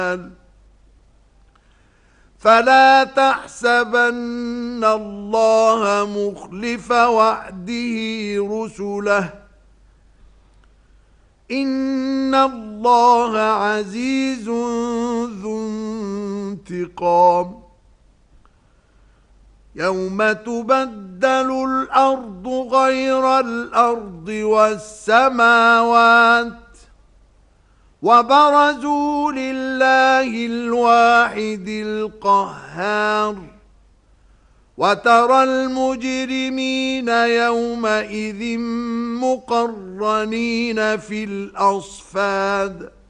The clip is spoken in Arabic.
فلا تحسبن الله مخلف وعده رسله إن الله عزيز ذو انتقام يوم تبدل الأرض غير الأرض والسماوات وبرزوا لله الواحد القهار وترى المجرمين يومئذ مقرنين في الأصفاد